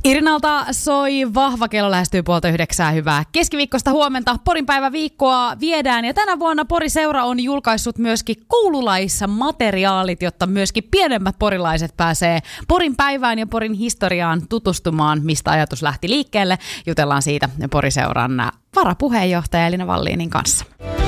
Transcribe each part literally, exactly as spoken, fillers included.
Irinalta soi vahva, kello lähestyy puolta yhdeksää, hyvää keskiviikkoista huomenta. Porin päivä viikkoa viedään ja tänä vuonna Pori-seura on julkaissut myöskin koululaissa materiaalit, jotta myöskin pienemmät porilaiset pääsee Porin päivään ja Porin historiaan tutustumaan, mistä ajatus lähti liikkeelle. Jutellaan siitä Pori-seuran varapuheenjohtaja Elina Wallinin kanssa.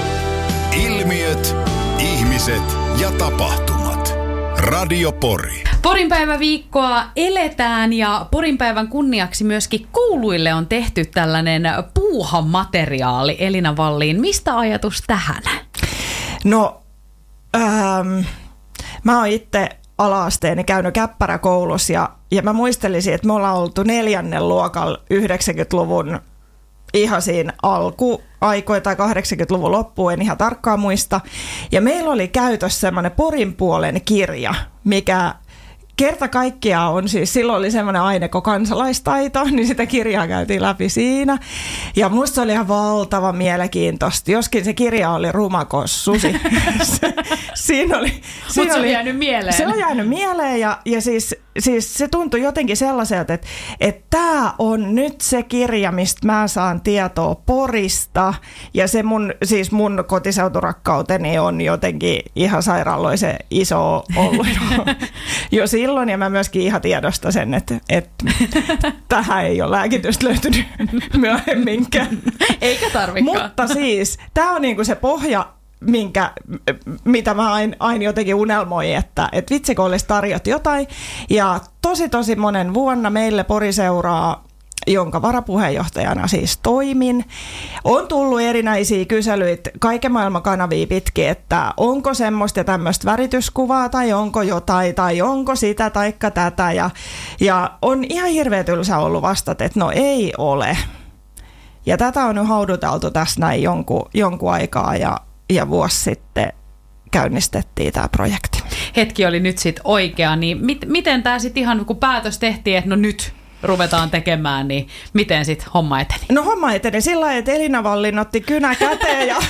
Ilmiöt, ihmiset ja tapahtumat. Radio Pori. Porin päivä viikkoa eletään ja Porin päivän kunniaksi myöskin kouluille on tehty tällainen puuhamateriaali. Elina Wallin, mistä ajatus tähän? No, ähm, mä oon itse ala-asteeni käynyt Käppäräkoulussa ja, ja mä muistelisin, että me ollaan oltu neljännen luokalla yhdeksänkymmentäluvun ihan siinä alkuaikoina tai kahdeksankymmentäluvun loppuun, en ihan tarkkaan muista. Ja meillä oli käytössä semmoinen Porin puolen kirja, mikä kerta kaikkiaan on siis, silloin oli semmoinen aine kuin kansalaistaito, niin sitä kirjaa käytiin läpi siinä. Ja musta se oli ihan valtava mielenkiintoista, joskin se kirja oli rumakos susi. se, siinä oli, Mutta se oli jäänyt mieleen. Se on jäänyt mieleen ja, ja siis, siis se tuntui jotenkin sellaiselta, että, että tämä on nyt se kirja, mistä mä saan tietoa Porista. Ja se mun, siis mun kotiseuturakkauteni on jotenkin ihan sairaaloisen iso ollut jo, jo silloin. Ja mä myöskin ihan tiedostan sen, että, että tähän ei ole lääkitystä löytynyt myöhemminkään. Eikä tarvikaan. Mutta siis tämä on niinku se pohja, minkä, mitä mä aina ain jotenkin unelmoin, että et vitsi kun olisi tarjot jotain. Ja tosi tosi monen vuonna meille Pori-seuraa, jonka varapuheenjohtajana siis toimin, on tullut erinäisiä kyselyitä kaiken maailman kanavia pitkin, että onko semmoista tämmöistä värityskuvaa tai onko jotain tai onko sitä taikka tätä. Ja, ja on ihan hirveä tylsä ollut vastata, että no ei ole. Ja tätä on nyt hauduteltu tässä näin jonkun, jonkun aikaa ja Ja vuosi sitten käynnistettiin tämä projekti. Hetki oli nyt sitten oikea, niin mit, miten tämä sitten ihan kun päätös tehtiin, että no nyt ruvetaan tekemään, niin miten sitten homma eteni? No homma eteni sillä lailla, että Elina Wallin otti kynä käteen ja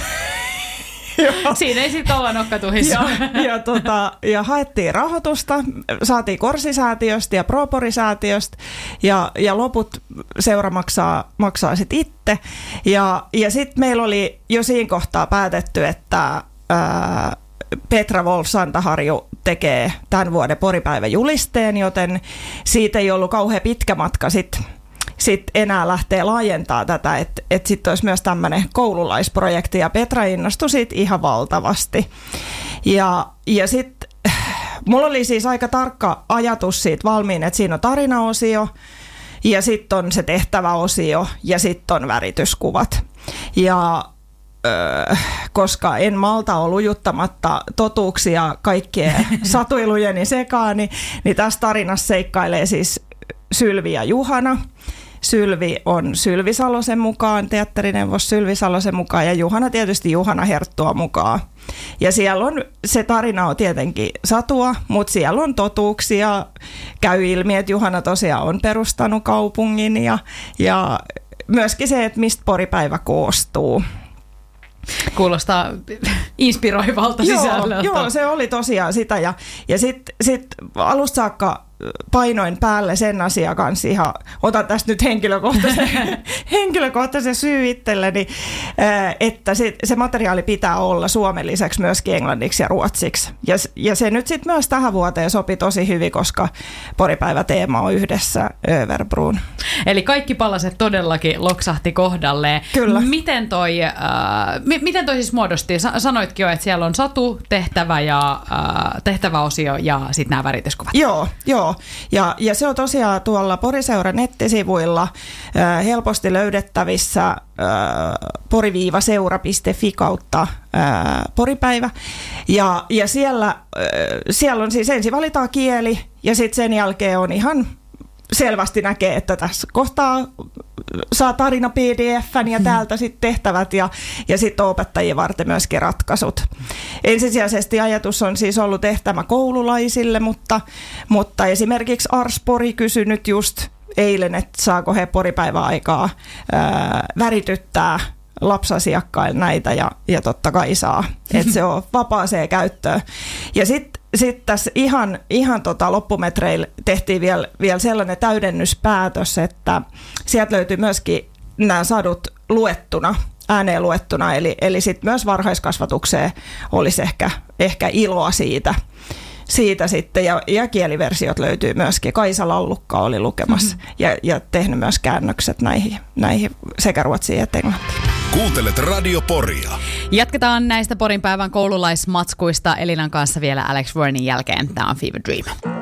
siinä ei sitten olla nokkatuhissa. Ja, ja, tota, ja haettiin rahoitusta, saatiin Korsi-säätiöstä ja Pro-Pori-säätiöstä ja, ja loput seura maksaa, maksaa sitten itse. Ja, ja sitten meillä oli jo siinä kohtaa päätetty, että ää, Petra Wolf-Santaharju tekee tämän vuoden Poripäivän julisteen, joten siitä ei ollut kauhean pitkä matka sitten. Sitten enää lähtee laajentaa tätä, että et sitten olisi myös tämmöinen koululaisprojekti, ja Petra innostui siitä ihan valtavasti. Ja, ja sitten mulla oli siis aika tarkka ajatus siitä valmiin, että siinä on tarinaosio, ja sitten on se tehtäväosio, ja sitten on värityskuvat. Ja öö, koska en malta ollut ujuttamatta totuuksia kaikkien satuilujeni sekaan, niin, niin tässä tarinassa seikkailee siis Sylvi ja Juhana. Sylvi on Sylvi Salosen mukaan, teatterineuvos Sylvi Salosen mukaan ja Juhana tietysti Juhana Herttua mukaan. Ja siellä on, se tarina on tietenkin satua, mutta siellä on totuuksia. Käy ilmi, että Juhana tosiaan on perustanut kaupungin ja, ja myöskin se, että mistä Poripäivä koostuu. Kuulostaa inspiroivalta sisällöltä. Joo, joo, se oli tosiaan sitä ja, ja sitten sit alusta saakka painoin päälle sen asian kanssa ihan, otan tästä nyt henkilökohtaisen, henkilökohtaisen syy itselleni, että se, se materiaali pitää olla suomen lisäksi myöskin englanniksi ja ruotsiksi. Ja, ja se nyt sitten myös tähän vuoteen sopi tosi hyvin, koska Poripäivä-teema on yhdessä Överbruun. Eli kaikki palaset todellakin loksahti kohdalleen. Kyllä. Miten toi, äh, mi- miten toi siis muodostii? Sanoitkin jo, että siellä on satu, tehtävä ja äh, tehtäväosio ja sitten nämä värityskuvat. Joo, joo. Ja, ja se on tosiaan tuolla Pori-seuran nettisivuilla äh, helposti löydettävissä äh, pori-seura piste fi kautta äh, Poripäivä. Ja, ja siellä, äh, siellä on siis ensin valitaan kieli ja sitten sen jälkeen on ihan selvästi näkee, että tässä kohtaa saa tarina P D F:n ja täältä sitten tehtävät ja, ja sitten opettajien varten myöskin ratkaisut. Ensisijaisesti ajatus on siis ollut tehtävä koululaisille, mutta, mutta esimerkiksi Ars Pori kysyi nyt just eilen, että saako he Poripäivän aikaa ää, värityttää lapsasiakkaille näitä ja, ja totta kai saa, että se on vapaaseen käyttöön. Ja sitten sit tässä ihan, ihan tota loppumetreillä tehtiin vielä, vielä sellainen täydennyspäätös, että sieltä löytyy myöskin nämä sadut luettuna, ääneen luettuna, eli, eli sitten myös varhaiskasvatukseen olisi ehkä, ehkä iloa siitä. Siitä sitten, ja, ja kieliversiot löytyy myöskin. Kaisa Lallukka oli lukemassa mm-hmm. ja, ja tehnyt myös käännökset näihin, näihin sekä ruotsiin että englantiin. Kuuntelet Radio Poria. Jatketaan näistä Porin päivän koululaismatskuista Elinan kanssa vielä Alex Warrenin jälkeen. Tämä on Fever Dream.